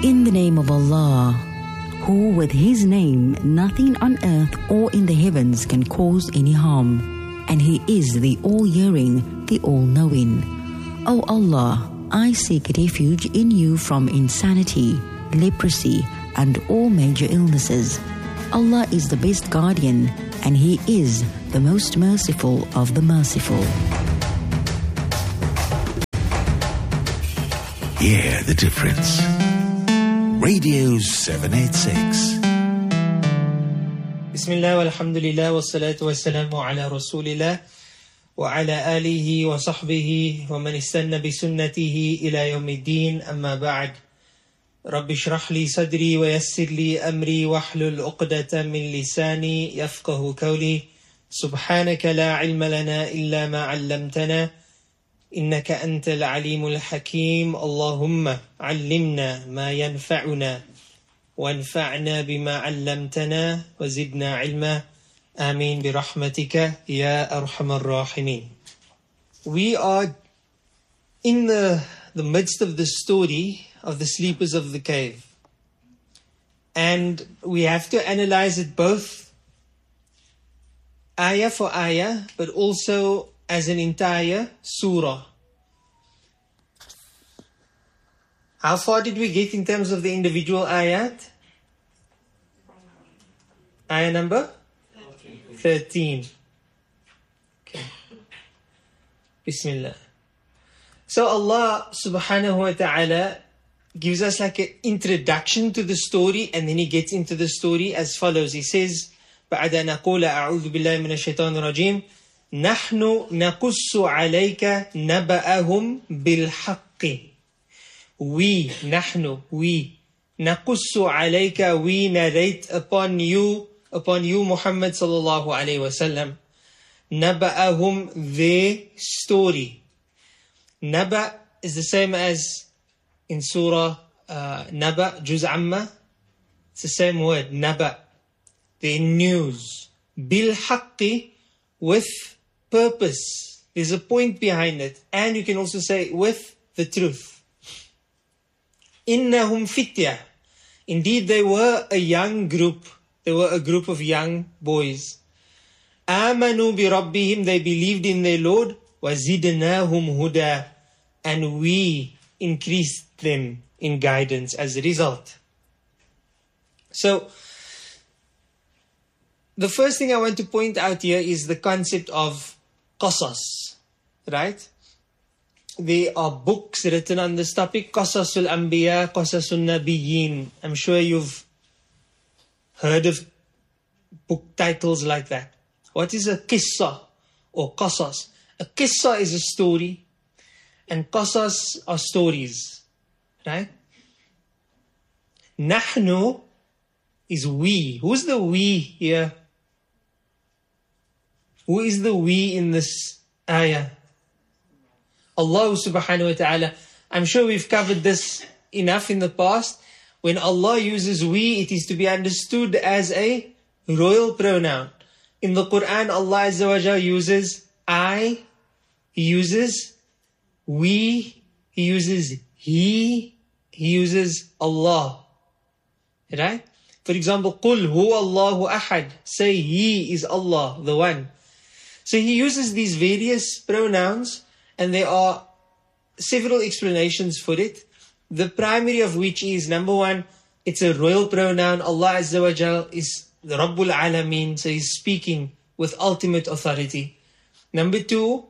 In the name of Allah, who with His name nothing on earth or in the heavens can cause any harm, and He is the all-hearing, the all-knowing. O Allah, I seek refuge in You from insanity, leprosy, and all major illnesses. Allah is the best guardian, and He is the most merciful of the merciful. Hear the difference. Radio 786. Bismillah walhamdulillah wassalatu wassalamu ala rasulillah wa ala alihi wa sahbihi wa man istanna bi sunnatihi ila yawmiddin, amma ba'd. Rabbi shrah li sadri wa yassir li amri wahlul uqdatan min lisani yafqahu qawli. Subhanaka la ilma lana illa ma 'allamtana innaka antal alimul hakim. Allahumma 'allimna ma yanfa'una وانفعنا بما علمتنا وزدنا علما آمين برحمتك يا أرحم الراحمين. We are in the midst of the story of the sleepers of the cave, and we have to analyze it both ayah for ayah, but also as an entire surah. How far did we get in terms of the individual ayat? Ayah number 13. Okay. Bismillah. So Allah subhanahu wa ta'ala gives us like an introduction to the story, and then He gets into the story as follows. He says, بعد أن أقول أعوذ بالله من الشيطان الرجيم نحن نقص عليك نبأهم بالحق. We, nahnu, we, naqussu alayka, we narrate upon you Muhammad sallallahu alayhi wasallam, naba'ahum, their story. Naba is the same as in surah Naba, Juz Amma. It's the same word, Naba, their news. Bil haqqi, with purpose. There's a point behind it. And you can also say with the truth. Innahum fitya. Indeed, they were a young group. They were a group of young boys. Amanu bi rabbihim. They believed in their Lord. Wazidnahum huda. And we increased them in guidance as a result. So, the first thing I want to point out here is the concept of qasas. Right? There are books written on this topic, Qasasul Anbiya, Qasasul Nabiyyin. I'm sure you've heard of book titles like that. What is a qissa or qasas? A qissa is a story, and qasas are stories. Right? Nahnu is we. Who's the we here? Who is the we in this ayah? Allah subhanahu wa ta'ala. I'm sure we've covered this enough in the past. When Allah uses we, it is to be understood as a royal pronoun. In the Quran, Allah Azza wa Jalla uses I, He uses we, He uses He uses Allah. Right? For example, قُلْ هُوَ اللَّهُ أَحَدٌ. Say He is Allah, the One. So He uses these various pronouns, and there are several explanations for it. The primary of which is, number one, it's a royal pronoun. Allah Azza wa Jal is the Rabbul Alameen, so He's speaking with ultimate authority. Number two,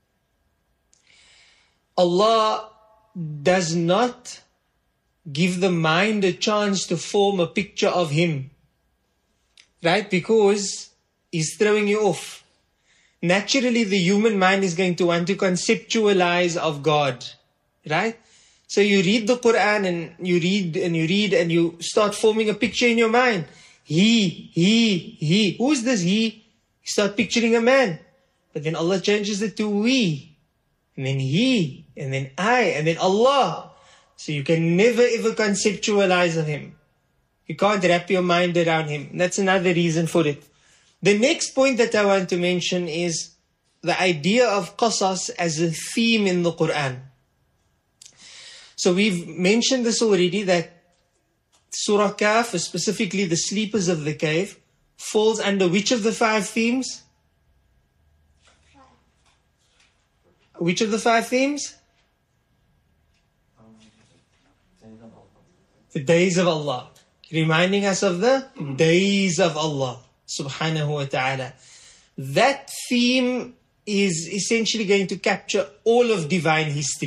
Allah does not give the mind a chance to form a picture of Him. Right? Because He's throwing you off. Naturally, the human mind is going to want to conceptualize of God, right? So you read the Quran and you read and you start forming a picture in your mind. He. Who's this He? You start picturing a man. But then Allah changes it to we. And then He. And then I. And then Allah. So you can never ever conceptualize of Him. You can't wrap your mind around Him. That's another reason for it. The next point that I want to mention is the idea of qasas as a theme in the Quran. So we've mentioned this already, that Surah Kahf, specifically the sleepers of the cave, falls under which of the 5 themes? Which of the 5 themes? The days of Allah. Reminding us of the days of Allah subhanahu wa ta'ala. That theme is essentially going to capture all of divine history.